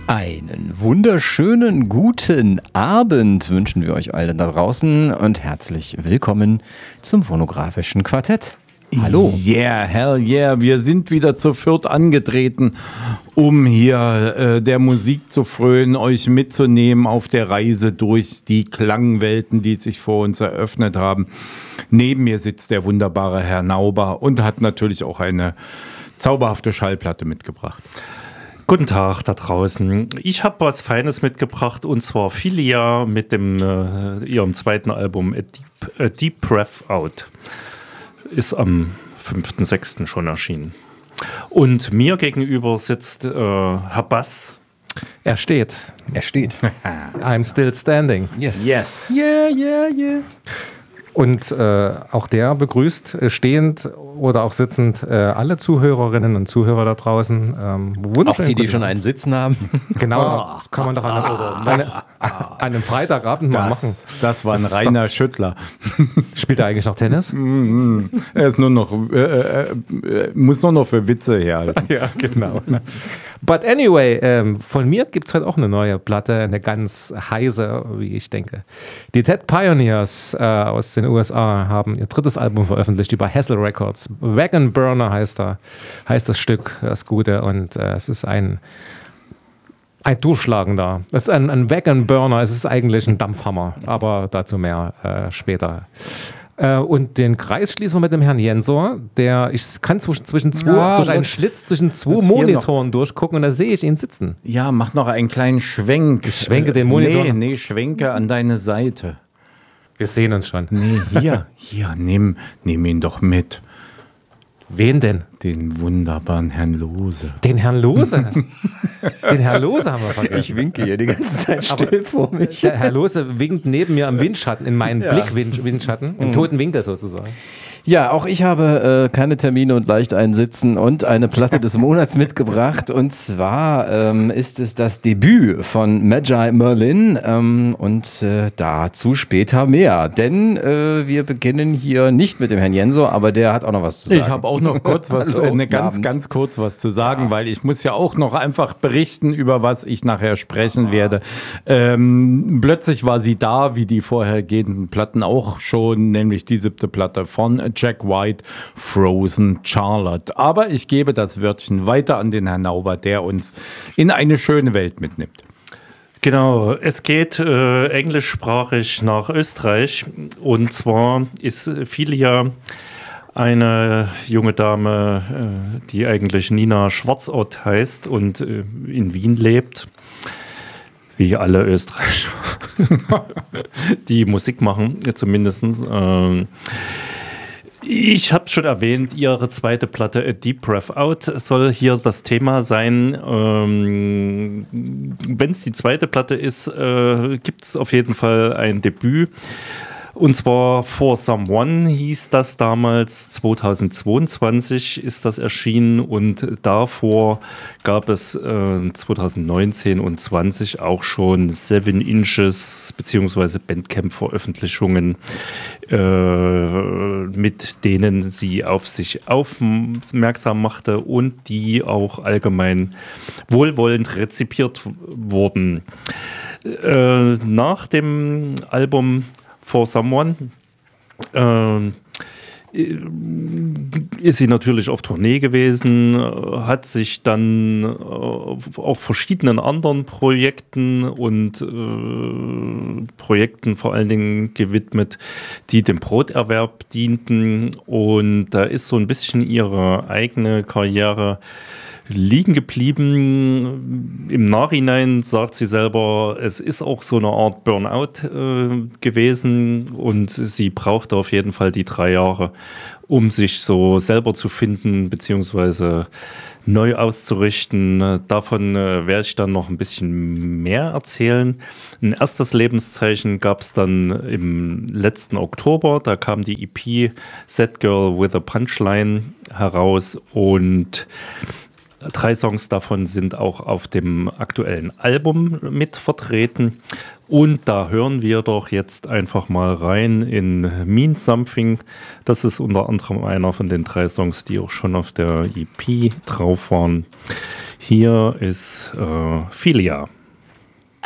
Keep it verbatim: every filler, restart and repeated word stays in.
Einen wunderschönen guten Abend wünschen wir euch allen da draußen und herzlich willkommen zum Phonografischen Quartett. Hallo. Yeah, hell yeah, wir sind wieder zu viert angetreten, um hier äh, der Musik zu frönen, euch mitzunehmen auf der Reise durch die Klangwelten, die sich vor uns eröffnet haben. Neben mir sitzt der wunderbare Herr Nauber und hat natürlich auch eine zauberhafte Schallplatte mitgebracht. Guten Tag da draußen. Ich habe was Feines mitgebracht und zwar Filia mit dem äh, ihrem zweiten Album A Deep, A Deep Breath Out. Ist am fünften sechsten schon erschienen. Und mir gegenüber sitzt äh, Herr Bass. Er steht. Er steht. I'm still standing. Yes. Yes. Yeah, yeah, yeah. Und äh, auch der begrüßt äh, stehend oder auch sitzend äh, alle Zuhörerinnen und Zuhörer da draußen. Ähm, Auch die, die schon einen Sitzen haben. Genau, kann man doch an, einem, eine, an einem Freitagabend mal machen. Das, das war ein Das ist reiner doch- Schüttler. Spielt er eigentlich noch Tennis? Er ist nur noch, äh, äh, äh, muss nur noch für Witze herhalten. Ja, genau. But anyway, ähm, von mir gibt es heute auch eine neue Platte, eine ganz heiße, wie ich denke. Die Dead Pioneers äh, aus den U S A haben ihr drittes Album veröffentlicht über Hassel Records. Wagon Burner heißt, da, heißt das Stück, das Gute. Und äh, es ist ein, ein durchschlagender. Es ist ein, ein Wagon Burner, es ist eigentlich ein Dampfhammer, aber dazu mehr äh, später. Äh, und den Kreis schließen wir mit dem Herrn Jensor, der, ich kann zwischen, zwischen zwei, Ja, durch einen das- Schlitz zwischen zwei das hier Monitoren durchgucken und da sehe ich ihn sitzen. Ja, mach noch einen kleinen Schwenk. Ich schwenke den Monitor. Nee, nee, schwenke an deine Seite. Wir sehen uns schon. Nee, hier, hier, nimm, nimm ihn doch mit. Wen denn? Den wunderbaren Herrn Lose. Den Herrn Lose. Den Herrn Lose haben wir vergessen. Ich winke hier die ganze Zeit Aber- still vor mich. Der Herr Lose winkt neben mir am Windschatten, in meinen Ja. Blick-Windschatten, im toten Winkel sozusagen. Ja, auch ich habe äh, keine Termine und leicht einsitzen und eine Platte des Monats mitgebracht. Und zwar ähm, ist es das Debüt von Magi Merlin ähm, und äh, dazu später mehr. Denn äh, wir beginnen hier nicht mit dem Herrn Jensor, aber der hat auch noch was zu sagen. Ich habe auch noch kurz was, Hallo, äh, eine guten ganz, Abend. ganz kurz was zu sagen, weil ich muss ja auch noch einfach berichten, über was ich nachher sprechen werde. Ähm, plötzlich war sie da, wie die vorhergehenden Platten auch schon, nämlich die siebte Platte von Jack White, Frozen Charlotte. Aber ich gebe das Wörtchen weiter an den Herrn Nauber, der uns in eine schöne Welt mitnimmt. Genau, es geht äh, englischsprachig nach Österreich. Und zwar ist Filia eine junge Dame, äh, die eigentlich Nina Schwarzott heißt und äh, in Wien lebt. Wie alle Österreicher, die Musik machen, zumindest. Ähm, Ich habe schon erwähnt, ihre zweite Platte A Deep Breath Out soll hier das Thema sein. Ähm, Wenn es die zweite Platte ist, äh, gibt es auf jeden Fall ein Debüt. Und zwar For Someone hieß das damals, zweitausendzweiundzwanzig ist das erschienen und davor gab es äh, zweitausendneunzehn und zwanzig auch schon Seven Inches beziehungsweise Bandcamp-Veröffentlichungen, äh, mit denen sie auf sich aufmerksam machte und die auch allgemein wohlwollend rezipiert wurden. Äh, nach dem Album For Someone äh, ist sie natürlich auf Tournee gewesen, hat sich dann äh, auch verschiedenen anderen Projekten und äh, Projekten vor allen Dingen gewidmet, die dem Broterwerb dienten, und da ist so ein bisschen ihre eigene Karriere liegen geblieben. Im Nachhinein sagt sie selber, es ist auch so eine Art Burnout äh, gewesen und sie brauchte auf jeden Fall die drei Jahre, um sich so selber zu finden beziehungsweise neu auszurichten. Davon äh, werde ich dann noch ein bisschen mehr erzählen. Ein erstes Lebenszeichen gab es dann im letzten Oktober. Da kam die E P Sad Girl with a Punchline heraus und drei Songs davon sind auch auf dem aktuellen Album mit vertreten. Und da hören wir doch jetzt einfach mal rein in Mean Something. Das ist unter anderem einer von den drei Songs, die auch schon auf der E P drauf waren. Hier ist äh, Philia.